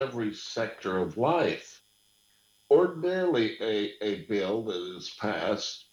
every sector of life. Ordinarily, a bill that is passed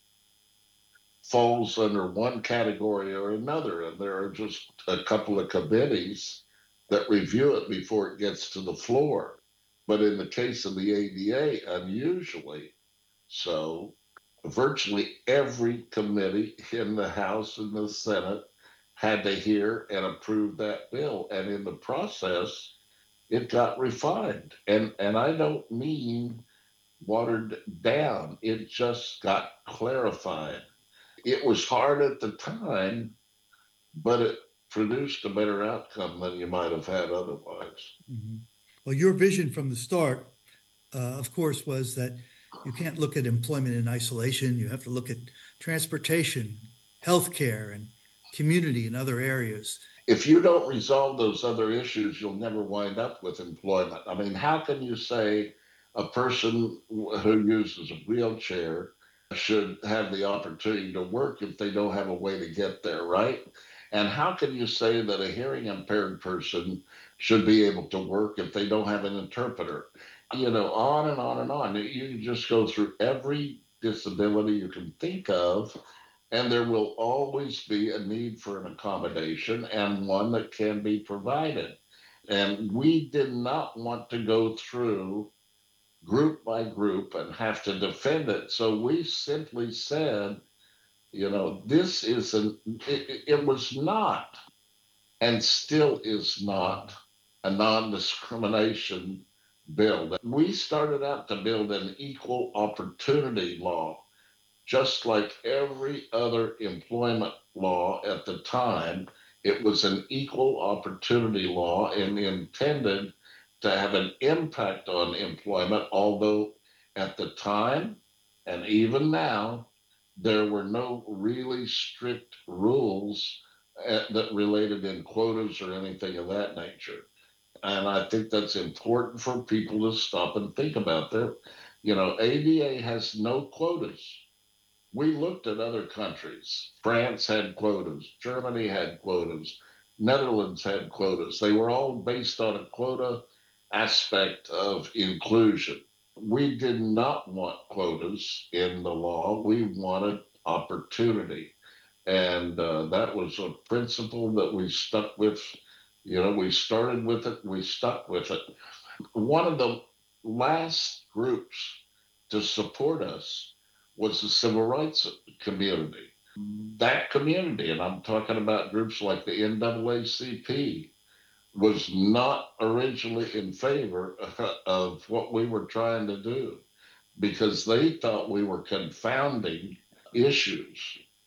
falls under one category or another, and there are just a couple of committees that review it before it gets to the floor. But in the case of the ADA, unusually so, virtually every committee in the House and the Senate had to hear and approve that bill. And in the process, it got refined. And I don't mean watered down, it just got clarified. It was hard at the time, but it produced a better outcome than you might have had otherwise. Mhm. Well, your vision from the start, of course, was that you can't look at employment in isolation. You have to look at transportation, healthcare, and community and other areas. If you don't resolve those other issues, you'll never wind up with employment. I mean, how can you say a person who uses a wheelchair should have the opportunity to work if they don't have a way to get there, right? And how can you say that a hearing impaired person should be able to work if they don't have an interpreter? On and on and on. You can just go through every disability you can think of, and there will always be a need for an accommodation and one that can be provided. And we did not want to go through group by group and have to defend it. So we simply said, this isn't, it was not and still is not a non discrimination bill. We started out to build an equal opportunity law, just like every other employment law at the time. It was an equal opportunity law and intended to have an impact on employment, although at the time and even now, there were no really strict rules that related in quotas or anything of that nature. And I think that's important for people to stop and think about. ADA has no quotas. We looked at other countries. France had quotas, Germany had quotas, Netherlands had quotas. They were all based on a quota aspect of inclusion. We did not want quotas in the law. We wanted opportunity. And that was a principle that we stuck with. We started with it, we stuck with it. One of the last groups to support us was the civil rights community. That community, and I'm talking about groups like the NAACP, was not originally in favor of what we were trying to do because they thought we were confounding issues.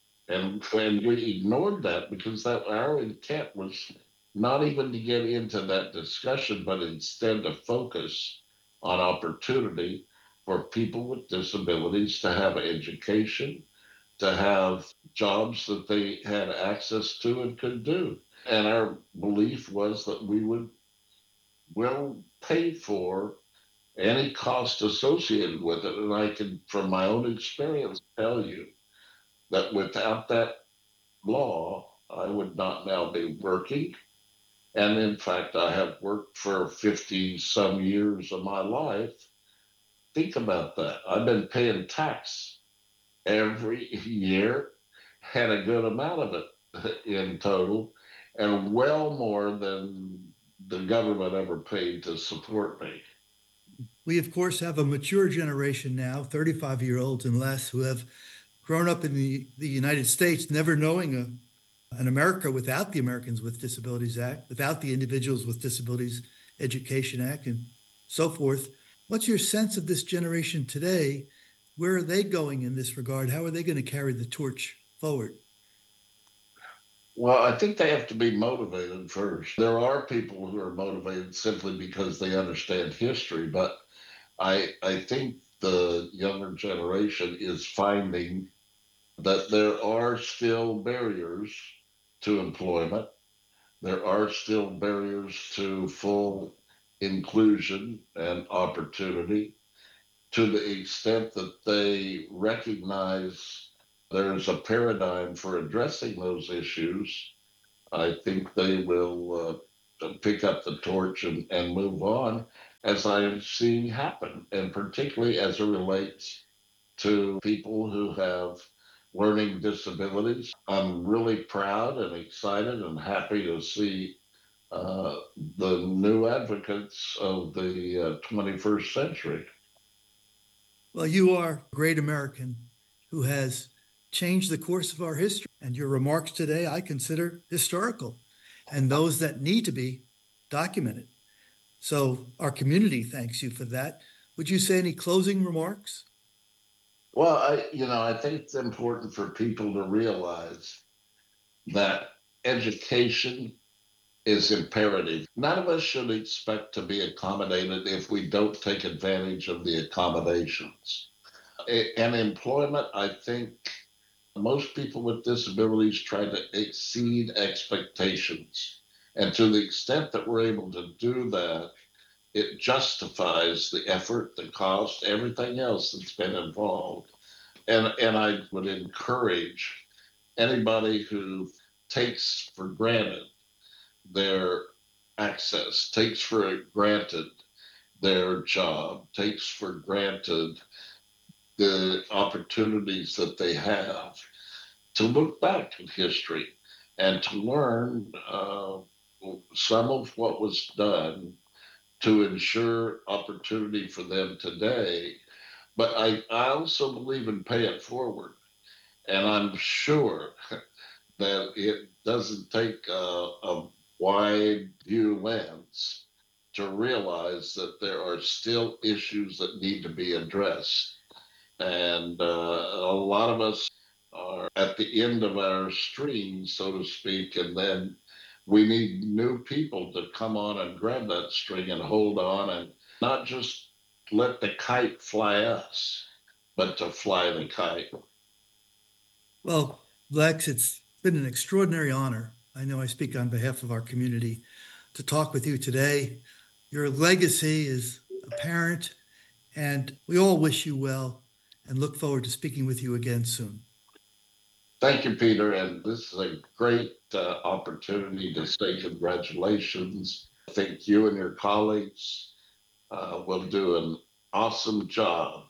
And we ignored that because our intent was not even to get into that discussion, but instead to focus on opportunity for people with disabilities to have education, to have jobs that they had access to and could do. And our belief was that we would well pay for any cost associated with it. And I can, from my own experience, tell you that without that law, I would not now be working. And in fact, I have worked for 50 some years of my life. Think about that. I've been paying tax every year, had a good amount of it in total, and well more than the government ever paid to support me. We, of course, have a mature generation now, 35-year-olds and less, who have grown up in the United States, never knowing an America without the Americans with Disabilities Act, without the Individuals with Disabilities Education Act, and so forth. What's your sense of this generation today? Where are they going in this regard? How are they going to carry the torch forward? Well, I think they have to be motivated first. There are people who are motivated simply because they understand history, but I think the younger generation is finding that there are still barriers to employment. There are still barriers to full inclusion and opportunity to the extent that they recognize there's a paradigm for addressing those issues. I think they will pick up the torch and move on. as I'm seeing happen, and particularly as it relates to people who have learning disabilities. I'm really proud and excited and happy to see uh, the new advocates of the 21st century. Well, you are a great American who has changed the course of our history, and your remarks today I consider historical and those that need to be documented. So our community thanks you for that. Would you say any closing remarks? Well, I think it's important for people to realize that education is imperative. None of us should expect to be accommodated if we don't take advantage of the accommodations. And employment, I think most people with disabilities try to exceed expectations. And to the extent that we're able to do that, it justifies the effort, the cost, everything else that's been involved. And I would encourage anybody who takes for granted their access, takes for granted their job, takes for granted the opportunities that they have, to look back in history and to learn some of what was done to ensure opportunity for them today. But I also believe in pay it forward. And I'm sure that it doesn't take a wide view lens to realize that there are still issues that need to be addressed. And a lot of us are at the end of our stream, so to speak, and then we need new people to come on and grab that string and hold on and not just let the kite fly us, but to fly the kite. Well, Lex, it's been an extraordinary honor. I know I speak on behalf of our community to talk with you today. Your legacy is apparent, and we all wish you well and look forward to speaking with you again soon. Thank you, Peter. And this is a great opportunity to say congratulations. I think you and your colleagues will do an awesome job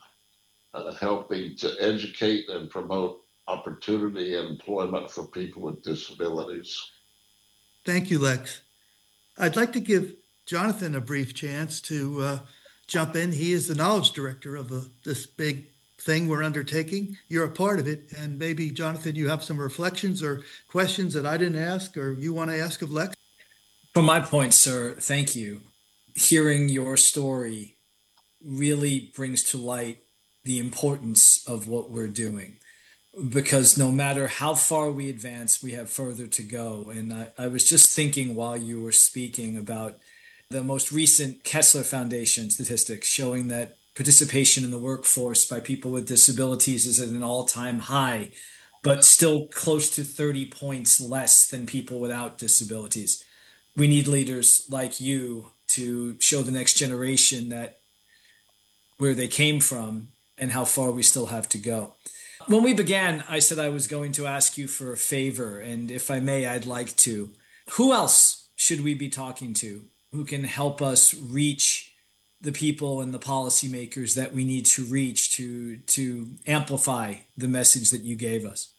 helping to educate and promote opportunity and employment for people with disabilities. Thank you, Lex. I'd like to give Jonathan a brief chance to jump in. He is the knowledge director of this big thing we're undertaking. You're a part of it. And maybe, Jonathan, you have some reflections or questions that I didn't ask or you want to ask of Lex? From my point, sir, thank you. Hearing your story really brings to light the importance of what we're doing. Because no matter how far we advance, we have further to go. And I was just thinking while you were speaking about the most recent Kessler Foundation statistics showing that participation in the workforce by people with disabilities is at an all-time high, but still close to 30 points less than people without disabilities. We need leaders like you to show the next generation that where they came from and how far we still have to go. When we began, I said I was going to ask you for a favor, and if I may, I'd like to. Who else should we be talking to who can help us reach the people and the policymakers that we need to reach to amplify the message that you gave us?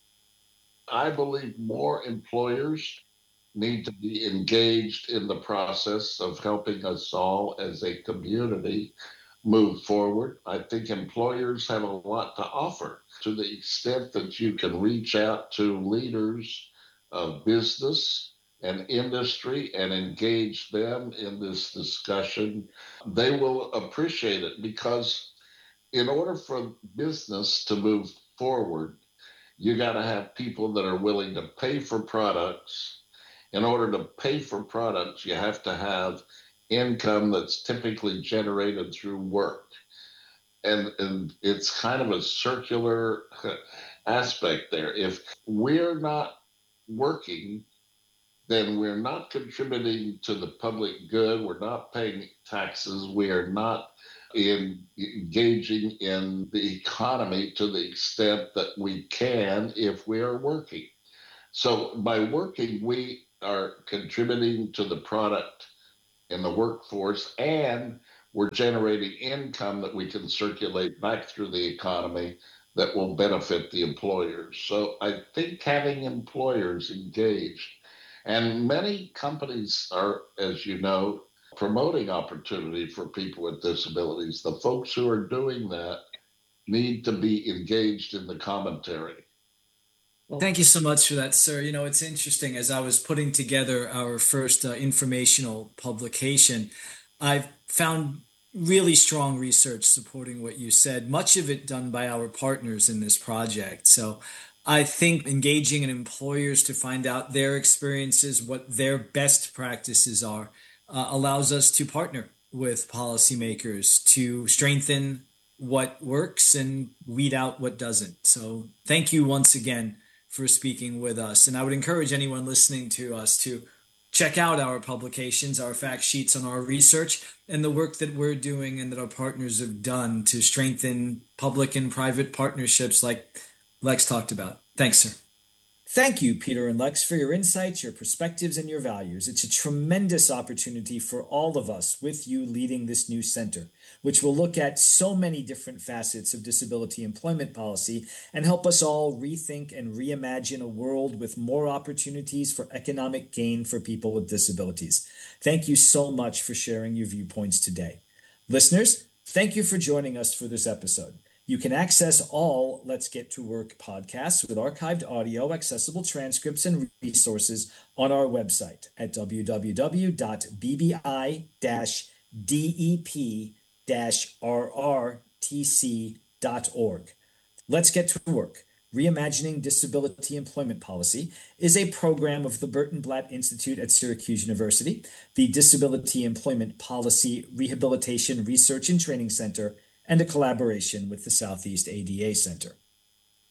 I believe more employers need to be engaged in the process of helping us all as a community move forward. I think employers have a lot to offer to the extent that you can reach out to leaders of business and industry and engage them in this discussion. They will appreciate it because in order for business to move forward, you got to have people that are willing to pay for products. In order to pay for products, you have to have income that's typically generated through work. And it's kind of a circular aspect there. If we're not working, then we're not contributing to the public good. We're not paying taxes. We are not engaging in the economy to the extent that we can if we are working. So by working, we are contributing to the product in the workforce, and we're generating income that we can circulate back through the economy that will benefit the employers. So I think having employers engaged, and many companies are, as you know, promoting opportunity for people with disabilities. The folks who are doing that need to be engaged in the commentary. Well, thank you so much for that, sir. You know, it's interesting. As I was putting together our first informational publication, I found really strong research supporting what you said, much of it done by our partners in this project. So I think engaging in employers to find out their experiences, what their best practices are, allows us to partner with policymakers to strengthen what works and weed out what doesn't. So thank you once again for speaking with us. And I would encourage anyone listening to us to check out our publications, our fact sheets on our research, and the work that we're doing and that our partners have done to strengthen public and private partnerships like Lex talked about. Thanks, sir. Thank you, Peter and Lex, for your insights, your perspectives, and your values. It's a tremendous opportunity for all of us with you leading this new center, which will look at so many different facets of disability employment policy and help us all rethink and reimagine a world with more opportunities for economic gain for people with disabilities. Thank you so much for sharing your viewpoints today. Listeners, thank you for joining us for this episode. You can access all Let's Get to Work podcasts with archived audio, accessible transcripts, and resources on our website at www.bbi-dep-rrtc.org. Let's Get to Work, Reimagining Disability Employment Policy, is a program of the Burton Blatt Institute at Syracuse University, the Disability Employment Policy Rehabilitation Research and Training Center, and a collaboration with the Southeast ADA Center.